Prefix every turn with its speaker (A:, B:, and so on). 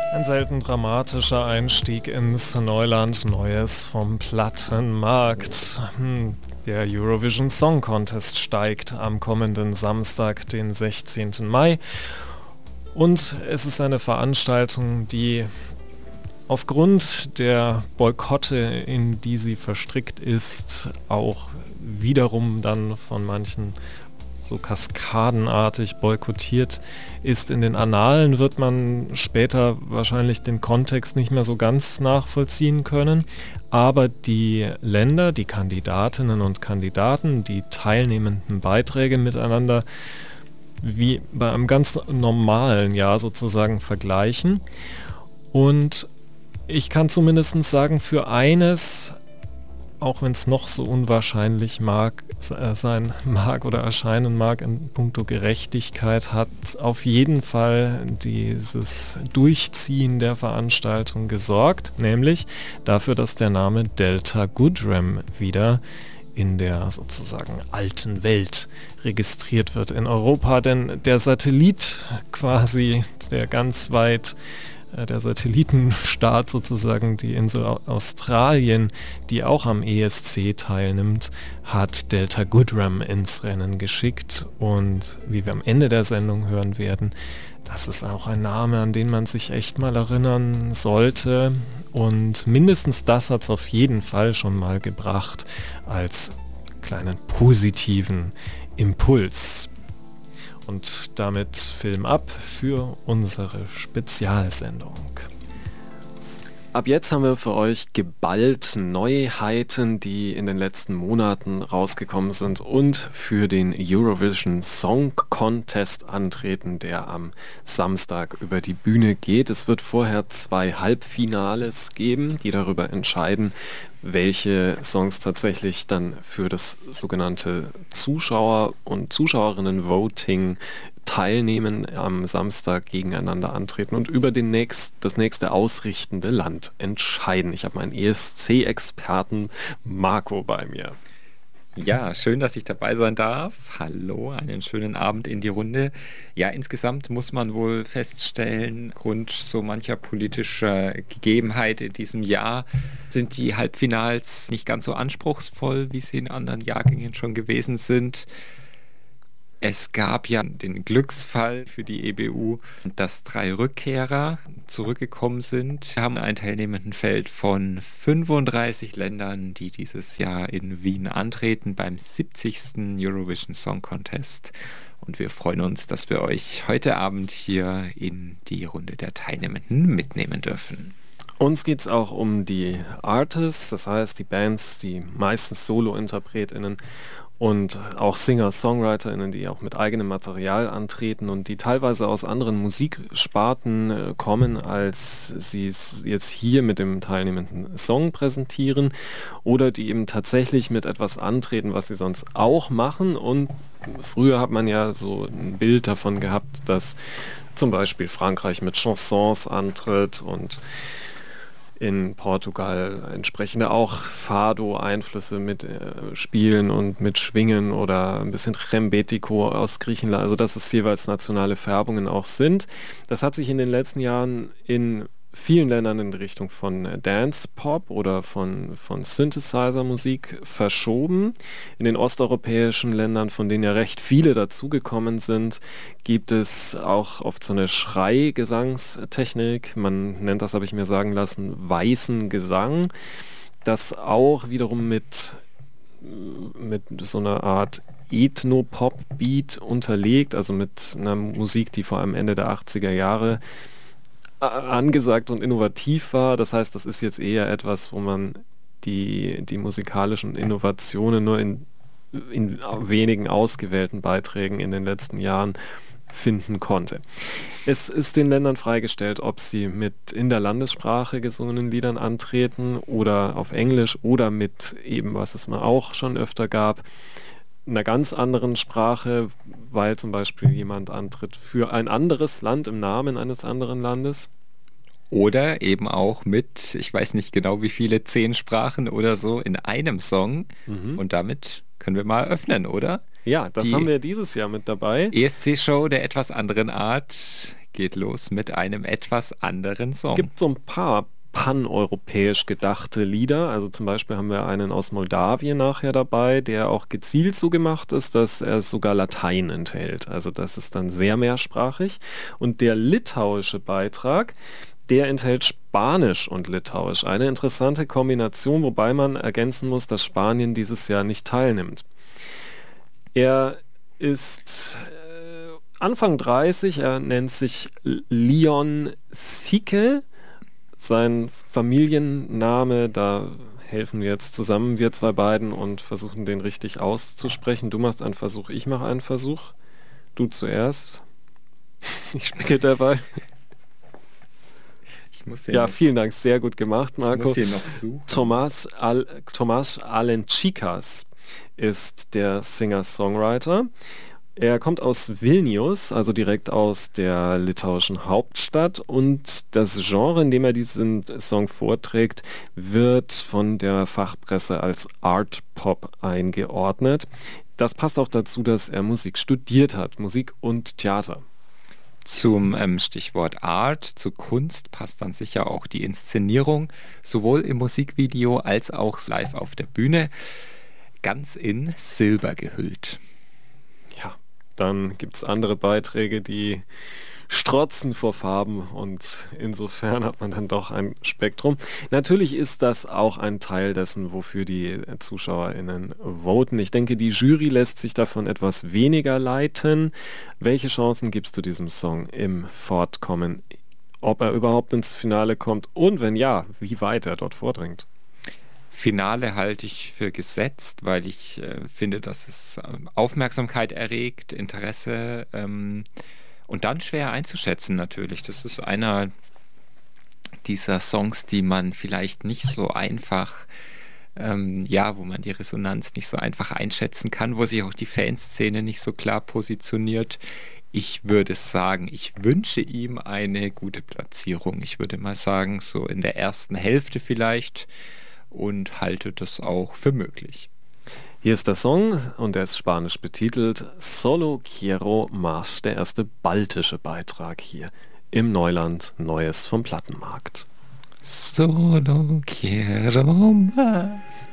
A: Ein selten dramatischer Einstieg ins Neuland, Neues vom Plattenmarkt. Der Eurovision Song Contest steigt am kommenden Samstag, den 16. Mai. Und es ist eine Veranstaltung, die aufgrund der Boykotte, in die sie verstrickt ist, auch wiederum dann von manchen so kaskadenartig boykottiert ist. In den Annalen wird man später wahrscheinlich den Kontext nicht mehr so ganz nachvollziehen können, aber die Länder, die Kandidatinnen und Kandidaten, die teilnehmenden Beiträge miteinander wie bei einem ganz normalen Jahr sozusagen vergleichen. Und ich kann zumindest sagen, für eines, auch wenn es noch so unwahrscheinlich sein mag oder erscheinen mag in puncto Gerechtigkeit, hat auf jeden Fall dieses Durchziehen der Veranstaltung gesorgt, nämlich dafür, dass der Name Delta Goodrem wieder in der sozusagen alten Welt registriert wird in Europa, denn der Satellit quasi, der Satellitenstaat sozusagen, die Insel Australien, die auch am ESC teilnimmt, hat Delta Goodrem ins Rennen geschickt. Und wie wir am Ende der Sendung hören werden, das ist auch ein Name, an den man sich echt mal erinnern sollte. Und mindestens das hat es auf jeden Fall schon mal gebracht als kleinen positiven Impuls. Und damit Film ab für unsere Spezialsendung. Ab jetzt haben wir für euch geballt Neuheiten, die in den letzten Monaten rausgekommen sind und für den Eurovision Song Contest antreten, der am Samstag über die Bühne geht. Es wird vorher 2 Halbfinales geben, die darüber entscheiden, welche Songs tatsächlich dann für das sogenannte Zuschauer- und Zuschauerinnen-Voting teilnehmen, am Samstag gegeneinander antreten und über das nächste ausrichtende Land entscheiden. Ich habe meinen ESC-Experten Marco bei mir.
B: Ja, schön, dass ich dabei sein darf. Hallo, einen schönen Abend in die Runde. Ja, insgesamt muss man wohl feststellen, aufgrund so mancher politischer Gegebenheit in diesem Jahr sind die Halbfinals nicht ganz so anspruchsvoll, wie sie in anderen Jahrgängen schon gewesen sind. Es gab ja den Glücksfall für die EBU, dass 3 Rückkehrer zurückgekommen sind. Wir haben ein Teilnehmendenfeld von 35 Ländern, die dieses Jahr in Wien antreten beim 70. Eurovision Song Contest. Und wir freuen uns, dass wir euch heute Abend hier in die Runde der Teilnehmenden mitnehmen dürfen.
A: Uns geht es auch um die Artists, das heißt die Bands, die meistens Solo-InterpretInnen und auch Singer-SongwriterInnen, die auch mit eigenem Material antreten und die teilweise aus anderen Musiksparten kommen, als sie es jetzt hier mit dem teilnehmenden Song präsentieren, oder die eben tatsächlich mit etwas antreten, was sie sonst auch machen. Und früher hat man ja so ein Bild davon gehabt, dass zum Beispiel Frankreich mit Chansons antritt und in Portugal entsprechende auch Fado-Einflüsse mit spielen und mit schwingen oder ein bisschen Rembetiko aus Griechenland, also dass es jeweils nationale Färbungen auch sind. Das hat sich in den letzten Jahren in vielen Ländern in die Richtung von Dance-Pop oder von Synthesizer-Musik verschoben. In den osteuropäischen Ländern, von denen ja recht viele dazugekommen sind, gibt es auch oft so eine Schreigesangstechnik. Man nennt das, habe ich mir sagen lassen, weißen Gesang, das auch wiederum mit so einer Art Ethno-Pop-Beat unterlegt, also mit einer Musik, die vor allem Ende der 80er Jahre angesagt und innovativ war. Das heißt, das ist jetzt eher etwas, wo man die musikalischen Innovationen nur in wenigen ausgewählten Beiträgen in den letzten Jahren finden konnte. Es ist den Ländern freigestellt, ob sie mit in der Landessprache gesungenen Liedern antreten oder auf Englisch oder mit eben, was es mal auch schon öfter gab, einer ganz anderen Sprache, weil zum Beispiel jemand antritt für ein anderes Land im Namen eines anderen Landes.
B: Oder eben auch mit, ich weiß nicht genau wie viele, 10 Sprachen oder so in einem Song. Und damit können wir mal öffnen, oder?
A: Ja, das haben wir dieses Jahr mit dabei.
B: ESC-Show der etwas anderen Art geht los mit einem etwas anderen Song.
A: Es gibt so ein paar paneuropäisch gedachte Lieder. Also zum Beispiel haben wir einen aus Moldawien nachher dabei, der auch gezielt so gemacht ist, dass er sogar Latein enthält. Also das ist dann sehr mehrsprachig. Und der litauische Beitrag, der enthält Spanisch und Litauisch. Eine interessante Kombination, wobei man ergänzen muss, dass Spanien dieses Jahr nicht teilnimmt. Er ist Anfang 30, er nennt sich Leon Sique. Sein Familienname, da helfen wir jetzt zusammen, wir zwei beiden, und versuchen den richtig auszusprechen. Du machst einen Versuch, ich mache einen Versuch. Du zuerst. Ich spicke dabei. Ja, vielen Dank, sehr gut gemacht, Marco.
B: Ich muss hier noch suchen.
A: Tomás Alenčikas ist der Singer-Songwriter. Er kommt aus Vilnius, also direkt aus der litauischen Hauptstadt, und das Genre, in dem er diesen Song vorträgt, wird von der Fachpresse als Art Pop eingeordnet. Das passt auch dazu, dass er Musik studiert hat, Musik und Theater.
B: Zum Stichwort Art, zu Kunst passt dann sicher auch die Inszenierung, sowohl im Musikvideo als auch live auf der Bühne, ganz in Silber gehüllt.
A: Ja, dann gibt es andere Beiträge, die strotzen vor Farben, und insofern hat man dann doch ein Spektrum. Natürlich ist das auch ein Teil dessen, wofür die ZuschauerInnen voten. Ich denke, die Jury lässt sich davon etwas weniger leiten. Welche Chancen gibst du diesem Song im Fortkommen? Ob er überhaupt ins Finale kommt und wenn ja, wie weit er dort vordringt?
B: Finale halte ich für gesetzt, weil ich finde, dass es Aufmerksamkeit erregt, Interesse, und dann schwer einzuschätzen natürlich. Das ist einer dieser Songs, die man vielleicht nicht so einfach, wo man die Resonanz nicht so einfach einschätzen kann, wo sich auch die Fanszene nicht so klar positioniert. Ich würde sagen, ich wünsche ihm eine gute Platzierung. Ich würde mal sagen, so in der ersten Hälfte vielleicht, und halte das auch für möglich.
A: Hier ist der Song, und er ist spanisch betitelt, Solo Quiero Más, der erste baltische Beitrag hier im Neuland, Neues vom Plattenmarkt.
B: Solo quiero más.